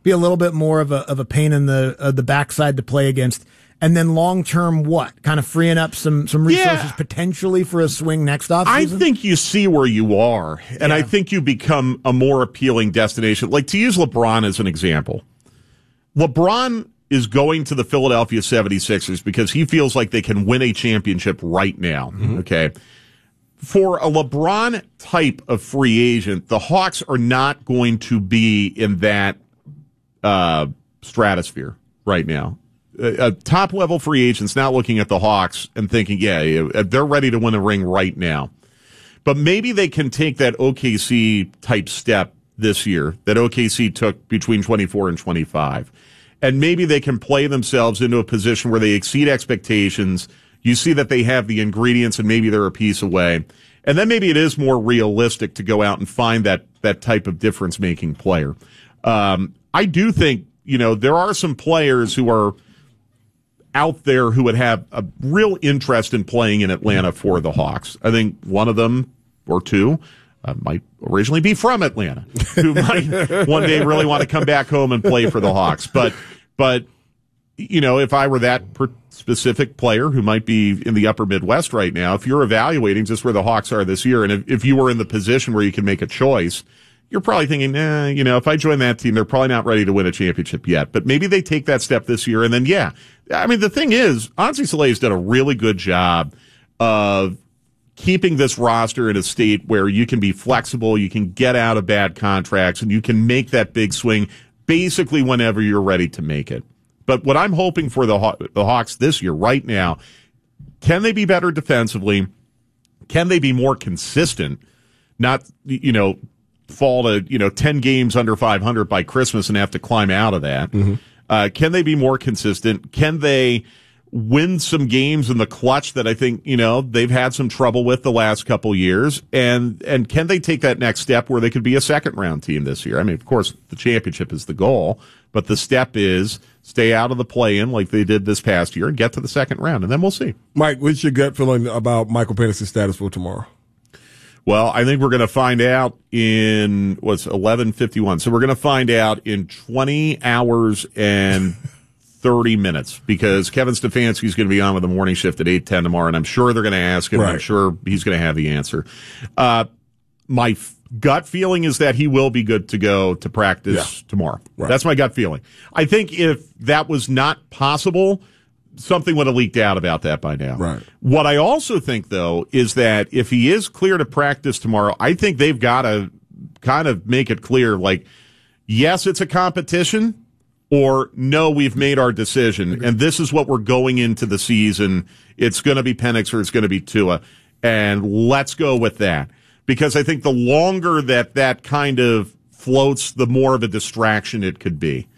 be a little bit more of a pain in the backside to play against. And then long term, what? Kind of freeing up some resources potentially for a swing next offseason? I think you see where you are, and I think you become a more appealing destination. Like, to use LeBron as an example, LeBron is going to the Philadelphia 76ers because he feels like they can win a championship right now. Mm-hmm. Okay. For a LeBron type of free agent, the Hawks are not going to be in that stratosphere right now. A top-level free agent's not looking at the Hawks and thinking, they're ready to win a ring right now. But maybe they can take that OKC-type step this year that OKC took between 24 and 25. And maybe they can play themselves into a position where they exceed expectations. You see that they have the ingredients and maybe they're a piece away. And then maybe it is more realistic to go out and find that type of difference-making player. I do think, there are some players who are out there who would have a real interest in playing in Atlanta for the Hawks. I think one of them or two might originally be from Atlanta, who might one day really want to come back home and play for the Hawks. But if I were that specific player who might be in the upper Midwest right now, if you're evaluating just where the Hawks are this year, and if you were in the position where you can make a choice, you're probably thinking, if I join that team, they're probably not ready to win a championship yet. But maybe they take that step this year, and then, the thing is, Anzi Solei's done a really good job of keeping this roster in a state where you can be flexible, you can get out of bad contracts, and you can make that big swing basically whenever you're ready to make it. But what I'm hoping for the Hawks this year, right now, can they be better defensively? Can they be more consistent? Not, fall to 10 games under 500 by Christmas and have to climb out of that. Mm-hmm. Can they be more consistent? Can they win some games in the clutch that I think they've had some trouble with the last couple years? And can they take that next step where they could be a second round team this year? I mean, of course, the championship is the goal, but the step is stay out of the play-in like they did this past year and get to the second round, and then we'll see. Mike, what's your gut feeling about Michael Penix's status for tomorrow? Well, I think we're going to find out in, 11:51. So we're going to find out in 20 hours and 30 minutes because Kevin Stefanski is going to be on with the morning shift at 8:10 tomorrow, and I'm sure they're going to ask him. Right. I'm sure he's going to have the answer. My gut feeling is that he will be good to go to practice tomorrow. Right. That's my gut feeling. I think if that was not possible, something would have leaked out about that by now. Right. What I also think, though, is that if he is clear to practice tomorrow, I think they've got to kind of make it clear, like, yes, it's a competition, or no, we've made our decision, and this is what we're going into the season. It's going to be Penix or it's going to be Tua, and let's go with that. Because I think the longer that kind of floats, the more of a distraction it could be.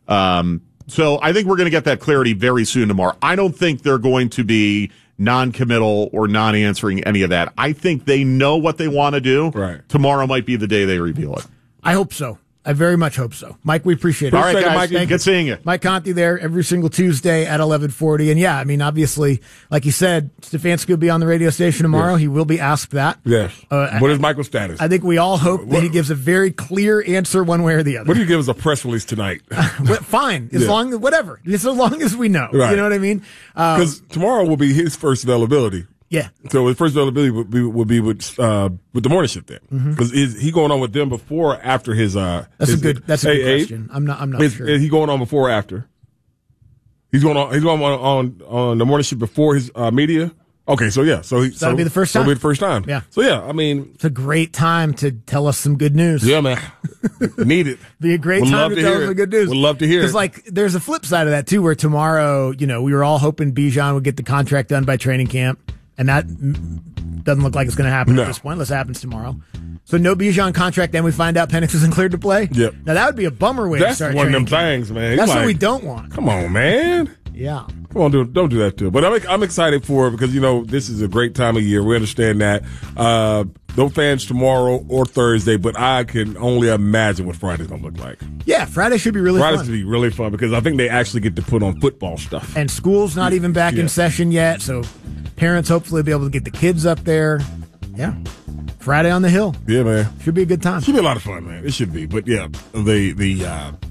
So I think we're going to get that clarity very soon tomorrow. I don't think they're going to be non-committal or non-answering any of that. I think they know what they want to do. Right. Tomorrow might be the day they reveal it. I hope so. I very much hope so. Mike, we appreciate it. All right, guys. Mike, good seeing you. Mike Conti there every single Tuesday at 11:40. And obviously, like you said, Stefanski will be on the radio station tomorrow. Yes. He will be asked that. Yes. What is Michael's status? I think we all hope that he gives a very clear answer one way or the other. What do you give us a press release tonight? Fine. As long as we know. Right. You know what I mean? Because tomorrow will be his first availability. Yeah. So his first availability would be with the morning shift then, because is he going on with them before or after his? That's a good question. I'm not sure. Is he going on before or after? He's going on the morning shift before his media. Okay, so that'll be the first time. That'll be the first time. Yeah. So it's a great time to tell us some good news. Yeah, man. Need it. Be a great time to tell us some good news. We'd love to hear it. Because there's a flip side of that too, where tomorrow, we were all hoping Bijan would get the contract done by training camp. And that doesn't look like it's going to happen at this point, unless it happens tomorrow. So no Bijan contract, then we find out Penix isn't cleared to play? Yep. Now that would be a bummer way to start training. That's one of them things, man. That's what we don't want. Come on, man. Yeah. Come on, don't do that to it. But I'm excited for it because, this is a great time of year. We understand that. No fans tomorrow or Thursday, but I can only imagine what Friday's going to look like. Yeah, Friday should be really fun. Friday should be really fun because I think they actually get to put on football stuff. And school's not even back in session yet, so parents hopefully will be able to get the kids up there. Yeah. Friday on the Hill. Yeah, man. Should be a good time. Should be a lot of fun, man. It should be. But yeah, the